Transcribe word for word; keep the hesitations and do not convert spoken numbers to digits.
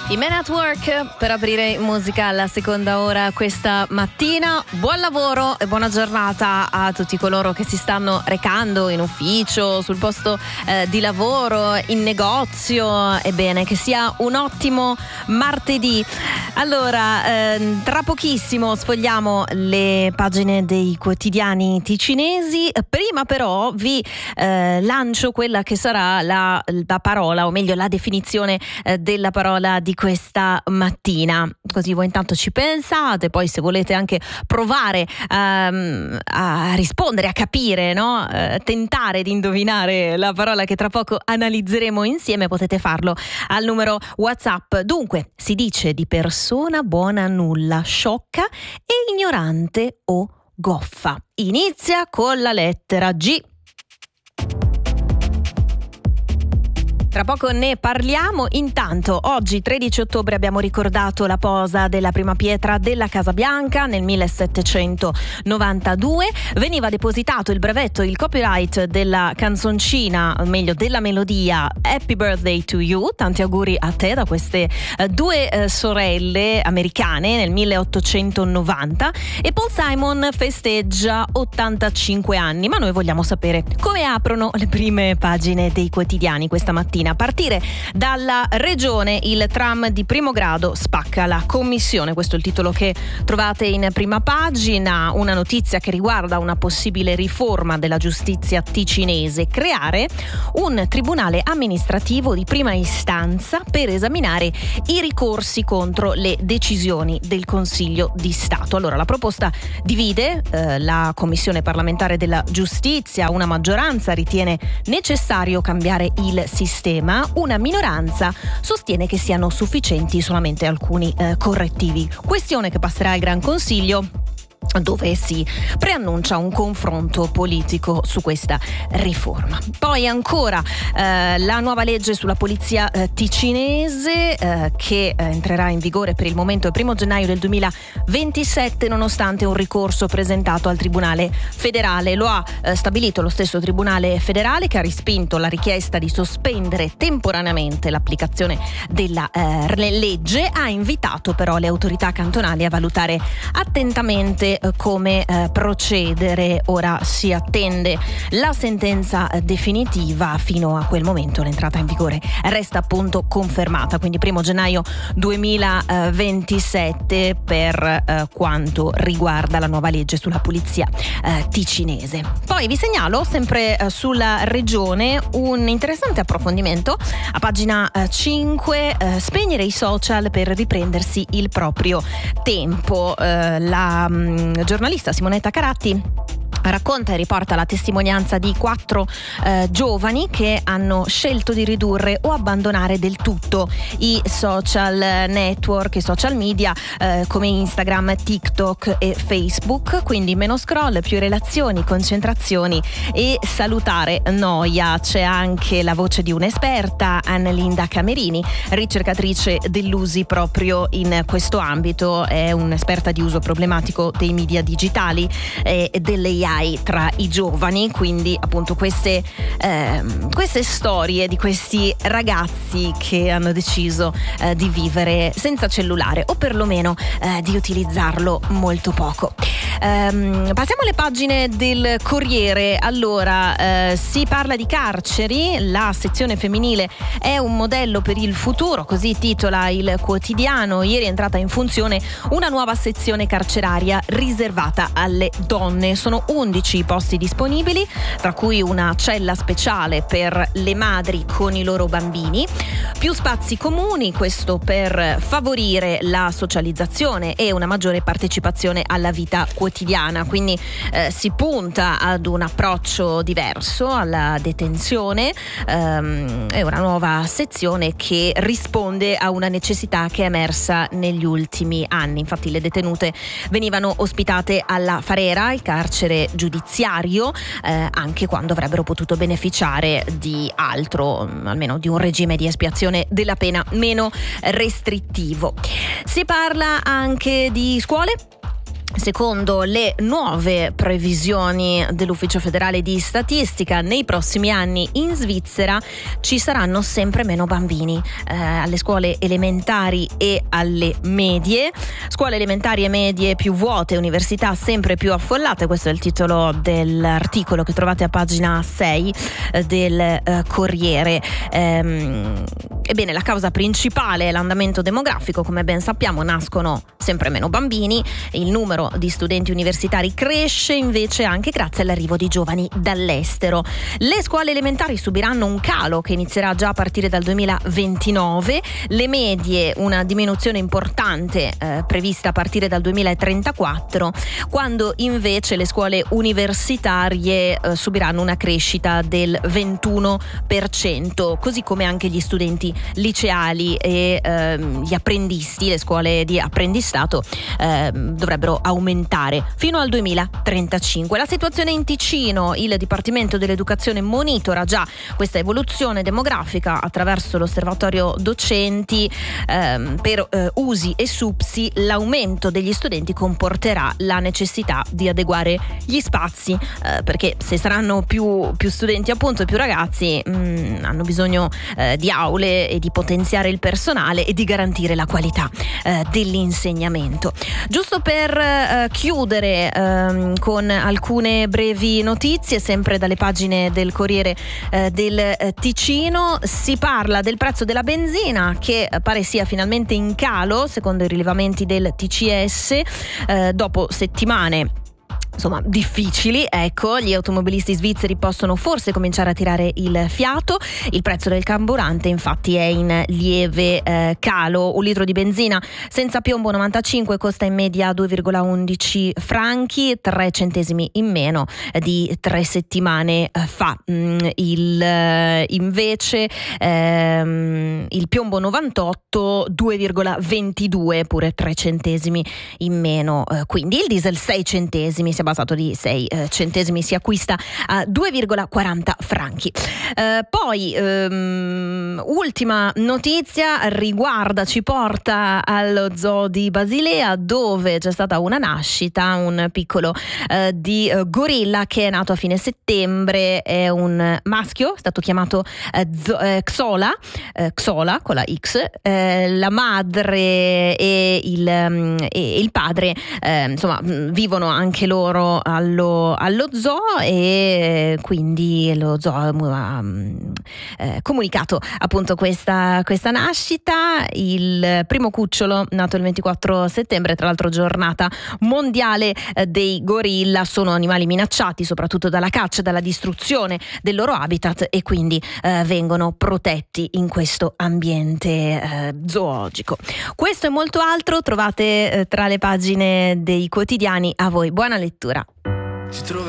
I Men at Work per aprire musica alla seconda ora questa mattina. Buon lavoro e buona giornata a tutti coloro che si stanno recando in ufficio, sul posto eh, di lavoro, in negozio. Ebbene, che sia un ottimo martedì. Allora, eh, tra pochissimo sfogliamo le pagine dei quotidiani ticinesi. Prima però vi eh, lancio quella che sarà la, la parola, o meglio la definizione eh, della parola di questa mattina, così voi intanto ci pensate, poi se volete anche provare um, a rispondere, a capire, no? Uh, tentare di indovinare la parola che tra poco analizzeremo insieme, potete farlo al numero WhatsApp. Dunque, si dice di persona buona nulla, sciocca e ignorante o goffa. Inizia con la lettera G. Tra poco ne parliamo. Intanto oggi tredici ottobre abbiamo ricordato la posa della prima pietra della Casa Bianca nel millesettecentonovantadue. Veniva depositato il brevetto, il copyright della canzoncina, o meglio della melodia Happy Birthday to You, tanti auguri a te, da queste eh, due eh, sorelle americane nel milleottocentonovanta, e Paul Simon festeggia ottantacinque anni. Ma noi vogliamo sapere come aprono le prime pagine dei quotidiani questa mattina. A partire dalla regione, il tram di primo grado spacca la commissione. Questo è il titolo che trovate in prima pagina. Una notizia che riguarda una possibile riforma della giustizia ticinese: creare un tribunale amministrativo di prima istanza per esaminare i ricorsi contro le decisioni del Consiglio di Stato. Allora, la proposta divide eh, la Commissione parlamentare della giustizia. Una maggioranza ritiene necessario cambiare il sistema, una minoranza sostiene che siano sufficienti solamente alcuni eh, correttivi. Questione che passerà al Gran Consiglio, dove si preannuncia un confronto politico su questa riforma. Poi ancora eh, la nuova legge sulla polizia eh, ticinese eh, che eh, entrerà in vigore per il momento il primo gennaio del duemilaventisette, nonostante un ricorso presentato al Tribunale federale. Lo ha eh, stabilito lo stesso Tribunale federale, che ha respinto la richiesta di sospendere temporaneamente l'applicazione della eh, legge. Ha invitato però le autorità cantonali a valutare attentamente come eh, procedere. Ora si attende la sentenza eh, definitiva. Fino a quel momento l'entrata in vigore resta appunto confermata, quindi primo gennaio duemilaventisette per eh, quanto riguarda la nuova legge sulla polizia eh, ticinese. Poi vi segnalo sempre eh, sulla regione un interessante approfondimento a pagina eh, cinque, eh, spegnere i social per riprendersi il proprio tempo. Eh, la mh, giornalista Simonetta Caratti racconta e riporta la testimonianza di quattro eh, giovani che hanno scelto di ridurre o abbandonare del tutto i social network, i social media eh, come Instagram, TikTok e Facebook. Quindi meno scroll, più relazioni, concentrazioni e salutare noia. C'è anche la voce di un'esperta, Annelinda Camerini, ricercatrice dell'U S I proprio in questo ambito. È un'esperta di uso problematico dei media digitali e delle A I tra i giovani. Quindi appunto queste, eh, queste storie di questi ragazzi che hanno deciso eh, di vivere senza cellulare, o perlomeno eh, di utilizzarlo molto poco. Um, passiamo alle pagine del Corriere. Allora, eh, si parla di carceri. La sezione femminile è un modello per il futuro, così titola il quotidiano. Ieri è entrata in funzione una nuova sezione carceraria riservata alle donne. Sono undici i posti disponibili, tra cui una cella speciale per le madri con i loro bambini, più spazi comuni, questo per favorire la socializzazione e una maggiore partecipazione alla vita quotidiana. Quindi eh, si punta ad un approccio diverso alla detenzione. Ehm, è una nuova sezione che risponde a una necessità che è emersa negli ultimi anni. Infatti le detenute venivano ospitate alla Farera, il carcere giudiziario, eh, anche quando avrebbero potuto beneficiare di altro, almeno di un regime di espiazione della pena meno restrittivo. Si parla anche di scuole. Secondo le nuove previsioni dell'Ufficio federale di statistica, nei prossimi anni in Svizzera ci saranno sempre meno bambini eh, alle scuole elementari e alle medie. Scuole elementari e medie più vuote, università sempre più affollate. Questo è il titolo dell'articolo che trovate a pagina sei eh, del eh, Corriere. Ehm, ebbene, la causa principale è l'andamento demografico. Come ben sappiamo, nascono sempre meno bambini, il numero di studenti universitari cresce invece anche grazie all'arrivo di giovani dall'estero. Le scuole elementari subiranno un calo che inizierà già a partire dal duemilaventinove, le medie una diminuzione importante eh, prevista a partire dal duemilatrentaquattro, quando invece le scuole universitarie eh, subiranno una crescita del ventuno per cento, così come anche gli studenti liceali e eh, gli apprendisti, le scuole di apprendistato eh, dovrebbero aumentare fino al duemilatrentacinque. La situazione in Ticino: il Dipartimento dell'Educazione monitora già questa evoluzione demografica attraverso l'osservatorio docenti. Ehm, per eh, usi e supsi l'aumento degli studenti comporterà la necessità di adeguare gli spazi, eh, perché se saranno più, più studenti appunto e più ragazzi mh, hanno bisogno eh, di aule e di potenziare il personale e di garantire la qualità eh, dell'insegnamento. Giusto per eh, chiudere ehm, con alcune brevi notizie, sempre dalle pagine del Corriere eh, del eh, Ticino, si parla del prezzo della benzina che eh, pare sia finalmente in calo secondo i rilevamenti del T C S eh, dopo settimane insomma difficili. Ecco, gli automobilisti svizzeri possono forse cominciare a tirare il fiato. Il prezzo del carburante infatti è in lieve eh, calo. Un litro di benzina senza piombo novantacinque costa in media due virgola undici franchi, tre centesimi in meno di tre settimane fa. Mm, il, eh, invece ehm, il piombo novantotto due virgola ventidue, pure tre centesimi in meno. Eh, quindi il diesel sei centesimi, si è basato di sei eh, centesimi, si acquista a due virgola quaranta franchi. Eh, poi ehm, ultima notizia riguarda, ci porta allo zoo di Basilea, dove c'è stata una nascita, un piccolo eh, di eh, gorilla che è nato a fine settembre. È un maschio, è stato chiamato eh, zo- eh, Xola, eh, Xola con la X. Eh, la madre e il, um, e il padre eh, insomma vivono anche loro allo, allo zoo, e quindi lo zoo ha eh, comunicato appunto questa, questa nascita. Il primo cucciolo nato il ventiquattro settembre, tra l'altro giornata mondiale eh, dei gorilla. Sono animali minacciati soprattutto dalla caccia e dalla distruzione del loro habitat, e quindi eh, vengono protetti in questo ambiente eh, zoologico. Questo e molto altro trovate eh, tra le pagine dei quotidiani. A voi buona lettura.